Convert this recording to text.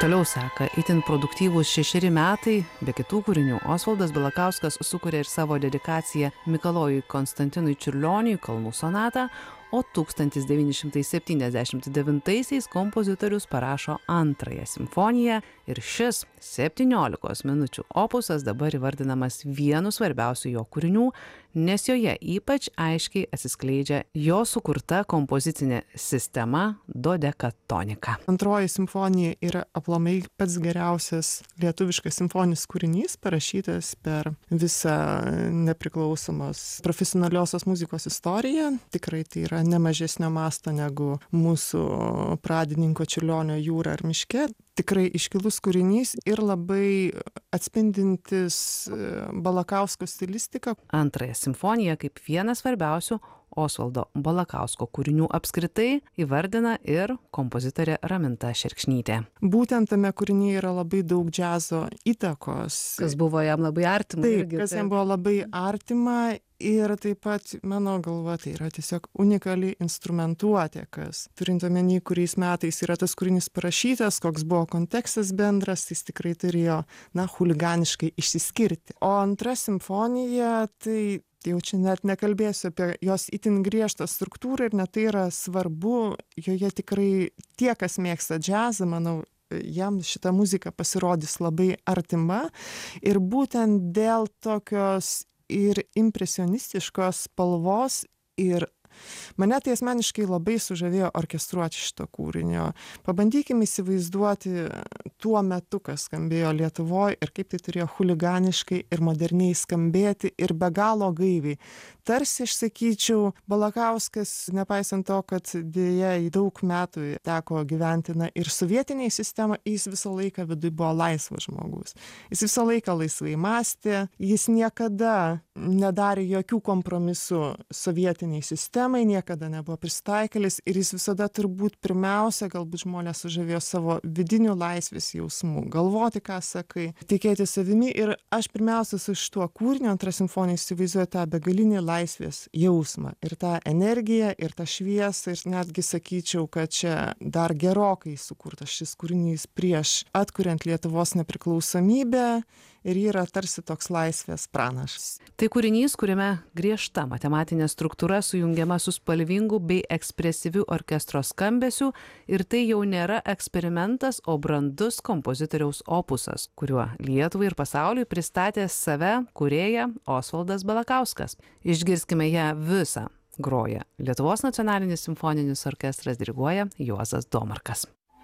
Toliau seka itin produktyvūs 6 metai, be kitų kūrinių Osvaldas Balakauskas sukūrė ir savo dedikaciją Mikalojui Konstantinui Čiurlioniui Kalnų sonatą, o 1979 kompozitorius parašo antrąją simfoniją ir šis 17 minučių opusas dabar įvardinamas vienu svarbiausių jo kūrinių, nes joje ypač aiškiai atsiskleidžia jo sukurta kompozicinė sistema dodekatonika. Antroji simfonija yra aplamai pats geriausias lietuviškas simfoninis kūrinys, parašytas per visą nepriklausomos profesionaliosios muzikos istoriją. Tikrai tai yra nemažesnio masto negu mūsų pradininko Čiurlionio Jūra ar miške. Tikrai iškilus kūrinys ir labai atspindintis Balakausko stilistiką. Antrąją simfoniją kaip vieną svarbiausių Osvaldo Balakausko kūrinių apskritai įvardina ir kompozitorė Raminta Šerkšnytė. Būtent tame kūrinyje yra labai daug džiazo įtakos. Kas buvo jam labai artima. Taip, kas jam buvo labai artima. Ir taip pat, mano galva, tai yra tiesiog unikali instrumentuotė, kas turint omeny, kuriais metais yra tas kūrinys parašytas, koks buvo kontekstas bendras, jis tikrai turėjo, huliganiškai išsiskirti. O antra simfonija, tai jau čia net nekalbėsiu apie jos itin griežtą struktūrą ir net tai yra svarbu, joje tikrai tie, kas mėgsta džiazą, manau, jam šita muzika pasirodys labai artima ir būtent dėl tokios ir impresionistiškos spalvos ir mane tai asmeniškai labai sužavėjo orkestruoti šito kūrinio. Pabandykime įsivaizduoti tuo metu, kas skambėjo Lietuvoje ir kaip tai turėjo huliganiškai ir moderniai skambėti ir be galo gaiviai. Tarsi, aš sakyčiau, Balakauskas, nepaisant to, kad dėja į daug metų teko gyventi ir sovietiniai sistema, jis visą laiką viduj buvo laisvas žmogus. Jis visą laiką laisvai mąstė, jis niekada nedarė jokių kompromisų sovietiniai sistemai, niekada nebuvo pristaikėlis ir jis visada turbūt pirmiausia, galbūt žmonės sužavėjo savo vidinių laisvės jausmų, galvoti, ką sakai, tikėti savimi ir aš pirmiausia su šituo kūriniu antrą simfoniją įsivaizduoju tą begalinį laisvės jausmą ir tą energiją ir tą šviesą ir netgi sakyčiau, kad čia dar gerokai sukurtas šis kūrinys prieš atkuriant Lietuvos nepriklausomybę ir yra tarsi toks laisvės pranašas. Tai kūrinys, kuriame griežta matematinė struktūra sujungiama su spalvingu bei ekspresyviu orkestro skambesiu ir tai jau nėra eksperimentas, o brandus kompozitoriaus opusas, kuriuo Lietuvai ir pasauliui pristatė save kūrėja Osvaldas Balakauskas. Išgirskime ją visą. Groja Lietuvos nacionalinis simfoninis orkestras, diriguoja Juozas Domarkas.